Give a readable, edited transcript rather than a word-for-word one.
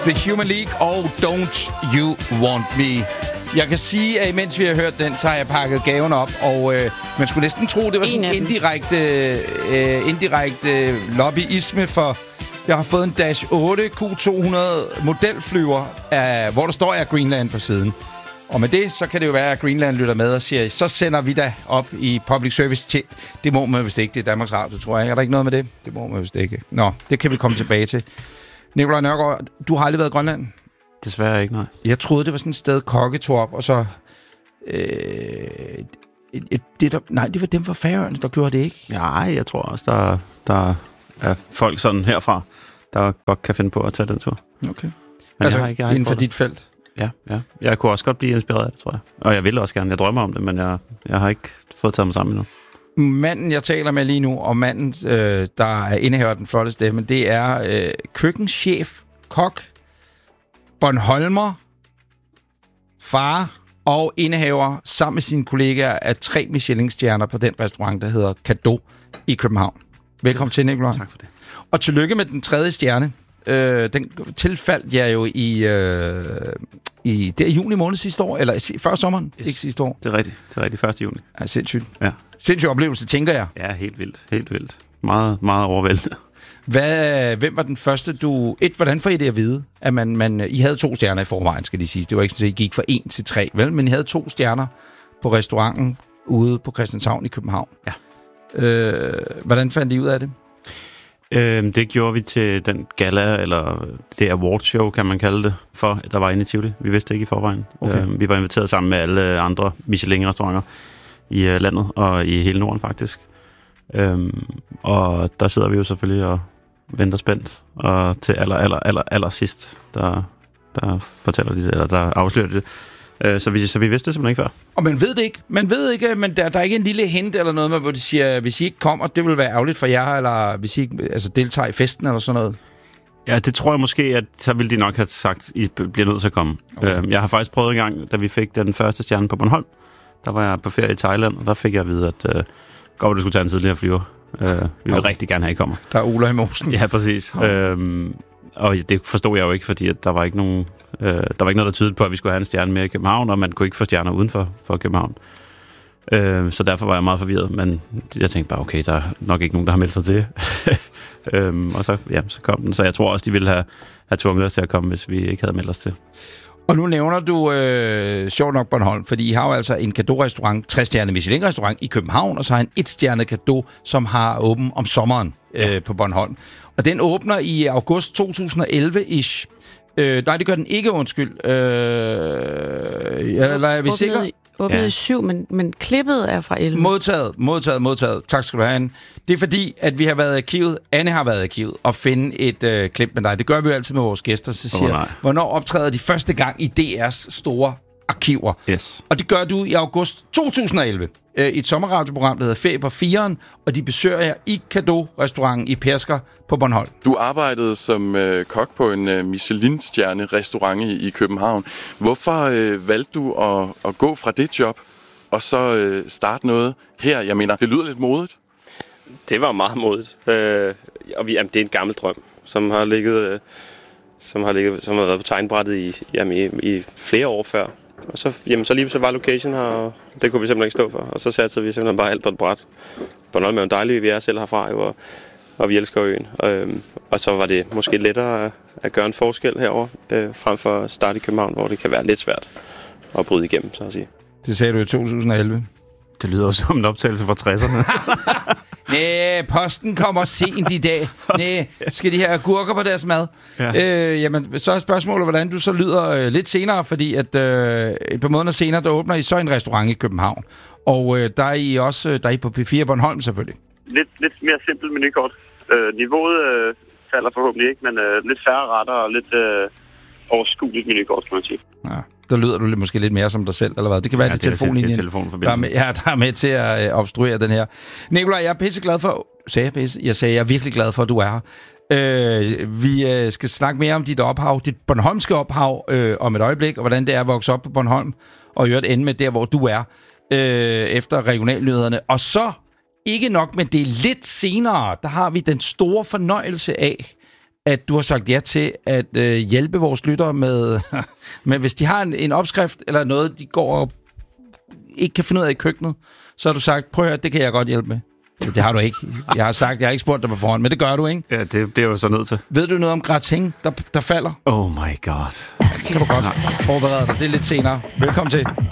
The Human League og Don't You Want Me. Jeg kan sige, at imens vi har hørt den, så har jeg pakket gaven op, og man skulle næsten tro, det var sådan en indirekte lobbyisme, for jeg har fået en Dash 8 Q200 modelflyver, hvor der står Air Greenland på siden. Og med det, så kan det jo være, at Greenland lytter med og siger, så sender vi da op i public service til. Det må man vist ikke, det er Danmarks Radio, tror jeg. Er der ikke noget med det? Det må man vist ikke. Nå, det kan vi komme tilbage til. Nikolaj Nørgaard, du har aldrig været i Grønland? Desværre ikke, nej. Jeg troede, det var sådan et sted, Kokke tog op, og så... nej, det var dem fra Færøerne, der gjorde det, ikke? Ja, jeg tror også, der er folk sådan herfra, der godt kan finde på at tage den tur. Okay. Men altså, jeg har ikke inden for dit felt? Ja. Jeg kunne også godt blive inspireret af det, tror jeg. Og jeg vil også gerne. Jeg drømmer om det, men jeg har ikke fået taget mig sammen endnu. Manden, jeg taler med lige nu, og manden, der er indehaver den flotte stemme, det er køkkenchef, kok, Bornholmer, far og indehaver sammen med sine kollegaer af 3 Michelin-stjerner på den restaurant, der hedder Cadeau i København. Velkommen til, Nikolaj. Tak for det. Og tillykke med den 3. stjerne. Den tilfaldt jeg jo i juni måned sidste år, eller før sommeren, ikke sidste år. Det er rigtigt, 1. juni. Ja, sindssygt. Ja. Sindssyg oplevelse, tænker jeg. Ja, helt vildt. Meget, meget overvældende. Hvem var den første, hvordan får I det at vide, at I havde 2 stjerner i forvejen, skal de sige. Det var ikke sådan, at I gik fra 1 til 3, vel? Men I havde 2 stjerner på restauranten ude på Christianshavn i København. Ja. Hvordan fandt I ud af det? Det gjorde vi til den gala, eller det awardshow, kan man kalde det, for der var inde i Tivoli. Vi vidste ikke i forvejen. Okay. Vi var inviteret sammen med alle andre Michelin-restauranter i landet, og i hele Norden faktisk. Og der sidder vi jo selvfølgelig og venter spændt, og til aller sidst, der fortæller de det, eller der afslører de det. Så vi vidste det simpelthen ikke før. Og man ved det ikke, men der er ikke en lille hint eller noget med, hvor de siger, hvis I ikke kommer, det vil være ærgerligt for jer, eller hvis I ikke deltager i festen eller sådan noget. Ja, det tror jeg måske, at så ville de nok have sagt, I bliver nødt til at komme. Okay. Jeg har faktisk prøvet en gang, da vi fik den første stjerne på Bornholm. Der var jeg på ferie i Thailand, og der fik jeg at vide, at godt, du skulle tage en tidligere flyver. Vi vil rigtig gerne have, I kommer. Der er Ola i mosen. Ja, præcis. Og det forstod jeg jo ikke, fordi at der var ikke noget, der tydede på, at vi skulle have en stjerne mere i København, og man kunne ikke få stjerner uden for København. Så derfor var jeg meget forvirret, men jeg tænkte bare, okay, der er nok ikke nogen, der har meldt sig til. Og så kom den. Så jeg tror også, de ville have tvunget os til at komme, hvis vi ikke havde meldt os til. Og nu nævner du sjovt nok Bornholm, fordi I har jo altså en Cadeau-restaurant, 3-stjernet Michelin-restaurant i København, og så har en 1-stjernet Cadeau, som har åben om sommeren på Bornholm. Og den åbner i august 2011-ish. Nej, det gør den ikke, undskyld. Eller er vi sikre? Åbnet i 7, men klippet er fra 11. Modtaget. Tak skal du have, Anne. Det er fordi, at vi har været i arkivet, Anne har været i arkivet, og finde et klip med dig. Det gør vi jo altid med vores gæster, så siger hvornår optræder de første gang i DR's store arkiver? Yes. Og det gør du i august 2011. I et sommerradioprogram, der hedder Ferie på 4'eren, og de besøger jer i Cadeau-restauranten i Pedersker på Bornholm. Du arbejdede som kok på en Michelin-stjerne-restaurant i København. Hvorfor valgte du at gå fra det job og så starte noget her? Jeg mener, det lyder lidt modigt. Det var meget modigt. Og det er en gammel drøm, som har været på tegnbrættet i flere år før. Og så lige så var location her, og det kunne vi simpelthen ikke stå for. Og så satte vi simpelthen bare alt på et bræt. Bornholm er jo dejligt, vi er selv herfra, jo, og vi elsker øen. Og så var det måske lettere at gøre en forskel herover frem for at starte i København, hvor det kan være lidt svært at bryde igennem, så at sige. Det sagde du i 2011. Det lyder også som en optagelse fra 60'erne. Næh, posten kommer sent i dag. Næh, skal de have agurker på deres mad? Ja. Jamen, så er spørgsmålet, hvordan du så lyder lidt senere, fordi at et par måneder senere, der åbner I så en restaurant i København. Og der er I også der er I på P4 Bornholm selvfølgelig. Lidt mere simpelt menukort. Niveauet falder forhåbentlig ikke, men lidt færre retter og lidt overskueligt menukort, kan man sige. Ja. Der lyder du måske lidt mere som dig selv, eller hvad? Det kan være, det telefonlinjen, der er med til at obstruere den her. Nikolaj, jeg er pisseglad for... Jeg sagde, jeg er virkelig glad for, at du er her. Vi skal snakke mere om dit ophav, dit bornholmske ophav, om et øjeblik, og hvordan det er at vokse op på Bornholm, og i øvrigt ende med der, hvor du er, efter regionalnyhederne. Og så, ikke nok med det, lidt senere, der har vi den store fornøjelse af at du har sagt ja til at hjælpe vores lyttere med hvis de har en opskrift eller noget, de går og ikke kan finde ud af i køkkenet, så har du sagt, prøv at høre, det kan jeg godt hjælpe med. Det har du ikke. Jeg har ikke spurgt dig på forhånd, men det gør du, ikke? Ja, det bliver jo så nødt til. Ved du noget om gratin, der falder? Oh my god. Kan du godt forberede dig. Det er lidt senere. Velkommen til.